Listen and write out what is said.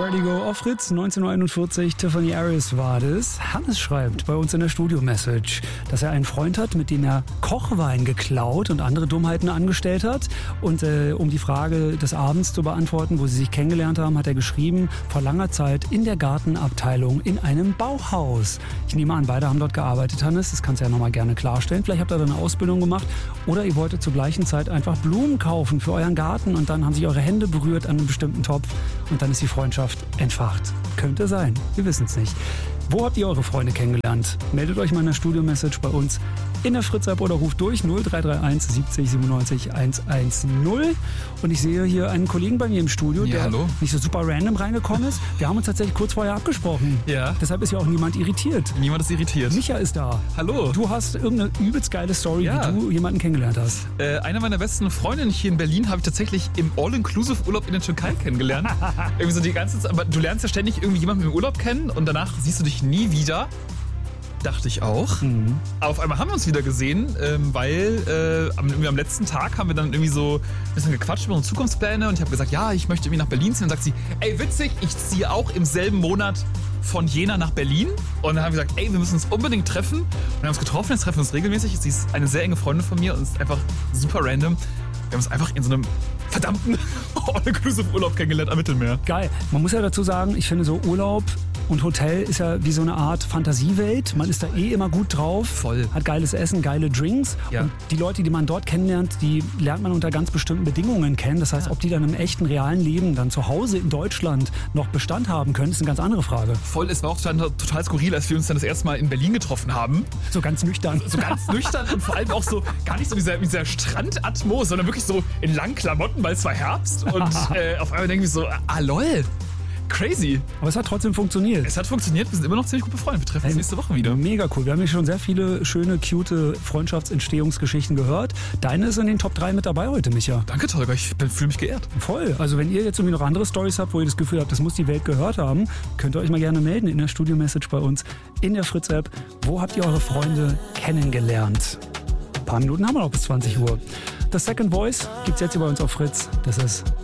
Vertigo auf Fritz, 19:41 Uhr, Tiffany Aris war das. Hannes schreibt bei uns in der Studio-Message, dass er einen Freund hat, mit dem er Kochwein geklaut und andere Dummheiten angestellt hat. Und um die Frage des Abends zu beantworten, wo sie sich kennengelernt haben, hat er geschrieben, vor langer Zeit in der Gartenabteilung in einem Bauhaus. Ich nehme an, beide haben dort gearbeitet, Hannes. Das kannst du ja nochmal gerne klarstellen. Vielleicht habt ihr da eine Ausbildung gemacht oder ihr wolltet zur gleichen Zeit einfach Blumen kaufen für euren Garten und dann haben sich eure Hände berührt an einem bestimmten Topf und dann ist die Freundschaft entfacht. Könnte sein. Wir wissen es nicht. Wo habt ihr eure Freunde kennengelernt? Meldet euch mal in der Studio-Message bei uns in der Fritz-App oder ruft durch 0331 70 97 110. Und ich sehe hier einen Kollegen bei mir im Studio, der nicht so super random reingekommen ist. Wir haben uns tatsächlich kurz vorher abgesprochen. Ja. Deshalb ist ja auch niemand irritiert. Niemand ist irritiert. Micha ist da. Hallo. Du hast irgendeine übelst geile Story, wie du jemanden kennengelernt hast. Eine meiner besten Freundinnen hier in Berlin habe ich tatsächlich im All-Inclusive-Urlaub in der Türkei kennengelernt. Irgendwie so die ganze Zeit, aber du lernst ja ständig irgendwie jemanden im Urlaub kennen und danach siehst du dich nie wieder. Dachte ich auch. Mhm. Aber auf einmal haben wir uns wieder gesehen, weil am letzten Tag haben wir dann irgendwie so ein bisschen gequatscht über unsere Zukunftspläne und ich habe gesagt, ja, ich möchte irgendwie nach Berlin ziehen. Und dann sagt sie, ey, witzig, ich ziehe auch im selben Monat von Jena nach Berlin. Und dann haben wir gesagt, ey, wir müssen uns unbedingt treffen. Und wir haben uns getroffen, jetzt treffen wir uns regelmäßig. Sie ist eine sehr enge Freundin von mir und ist einfach super random. Wir haben uns einfach in so einem verdammten All-Inclusive-Urlaub kennengelernt am Mittelmeer. Geil. Man muss ja dazu sagen, ich finde so Urlaub und Hotel ist ja wie so eine Art Fantasiewelt. Man ist da immer gut drauf. Voll. Hat geiles Essen, geile Drinks. Ja. Und die Leute, die man dort kennenlernt, die lernt man unter ganz bestimmten Bedingungen kennen. Das heißt, ob die dann im echten, realen Leben dann zu Hause in Deutschland noch Bestand haben können, ist eine ganz andere Frage. Voll. Es war auch total skurril, als wir uns dann das erste Mal in Berlin getroffen haben. So ganz nüchtern. So ganz nüchtern und vor allem auch so gar nicht so mit dieser Strandatmos, sondern wirklich so in langen Klamotten, weil es war Herbst. Und auf einmal denken wir so, lol. Crazy. Aber es hat trotzdem funktioniert. Es hat funktioniert, wir sind immer noch ziemlich gut befreundet. Wir treffen uns nächste Woche wieder. Mega cool. Wir haben hier schon sehr viele schöne, cute Freundschaftsentstehungsgeschichten gehört. Deine ist in den Top 3 mit dabei heute, Micha. Danke, Tolga. Ich fühle mich geehrt. Voll. Also wenn ihr jetzt irgendwie noch andere Storys habt, wo ihr das Gefühl habt, das muss die Welt gehört haben, könnt ihr euch mal gerne melden in der Studio-Message bei uns in der Fritz-App. Wo habt ihr eure Freunde kennengelernt? Ein paar Minuten haben wir noch bis 20 Uhr. Das Second Voice gibt's jetzt hier bei uns auf Fritz. Das ist